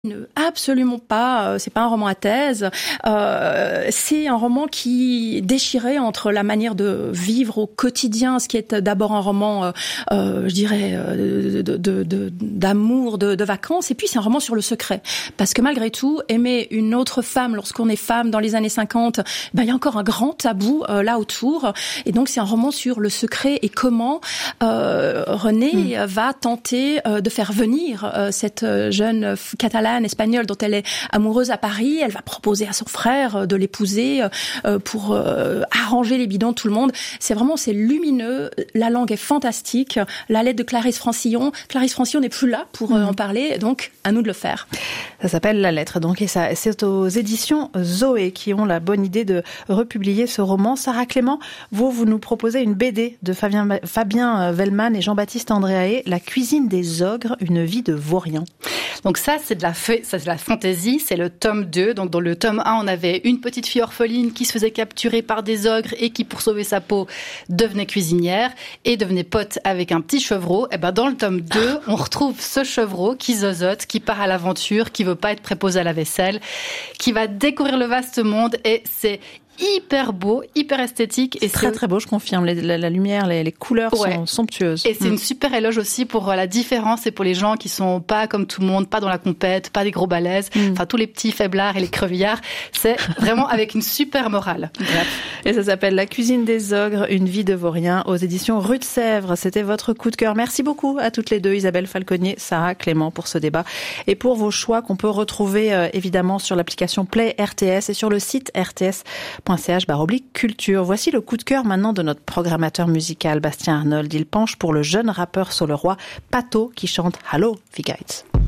Absolument pas, c'est pas un roman à thèse, c'est un roman qui déchirait entre la manière de vivre au quotidien, ce qui est d'abord un roman, je dirais, d'amour, de vacances, et puis c'est un roman sur le secret, parce que malgré tout, aimer une autre femme lorsqu'on est femme dans les années 50, il y a encore un grand tabou là autour, et donc c'est un roman sur le secret et comment Renée va tenter de faire venir cette jeune catalane espagnole dont elle est amoureuse à Paris. Elle va proposer à son frère de l'épouser pour arranger les bidons de tout le monde. C'est lumineux. La langue est fantastique. La lettre de Clarisse Francillon. Clarisse Francillon n'est plus là pour en parler, donc à nous de le faire. Ça s'appelle La Lettre, donc, et c'est aux éditions Zoé qui ont la bonne idée de republier ce roman. Sarah Clément, vous nous proposez une BD de Fabien Vellman et Jean-Baptiste Andréaé, La cuisine des ogres, une vie de vaurien. Donc ça, c'est de la fantaisie, c'est le tome 2. Donc dans le tome 1, on avait une petite fille orpheline qui se faisait capturer par des ogres et qui, pour sauver sa peau, devenait cuisinière et devenait pote avec un petit chevreau. Et ben dans le tome 2, on retrouve ce chevreau qui zozote, qui part à l'aventure, qui veut pas être préposé à la vaisselle, qui va découvrir le vaste monde, et c'est hyper beau, hyper esthétique. Et c'est très beau, je confirme. La lumière, les couleurs sont somptueuses. Et c'est une super éloge aussi pour la différence et pour les gens qui sont pas comme tout le monde, pas dans la compète, pas des gros balèzes, enfin tous les petits faiblards et les crevillards. C'est vraiment avec une super morale. Bref. Et ça s'appelle La cuisine des ogres, une vie de vaurien, aux éditions Rue de Sèvres. C'était votre coup de cœur. Merci beaucoup à toutes les deux, Isabelle Falconier, Sarah Clément, pour ce débat et pour vos choix qu'on peut retrouver évidemment sur l'application Play RTS et sur le site rts.ch/culture. Voici le coup de cœur maintenant de notre programmateur musical Bastien Arnold. Il penche pour le jeune rappeur saulerois Pato qui chante Hallo, wie geht's?